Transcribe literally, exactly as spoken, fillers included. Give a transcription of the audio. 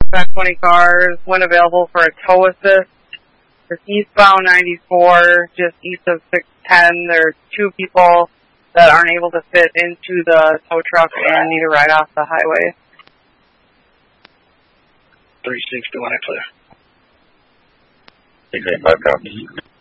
dispatch twenty cars when available for a tow assist. It's eastbound ninety-four, just east of six ten. There are two people that aren't able to fit into the tow truck and need a ride off the highway. three sixty, one clear. six eight five copies.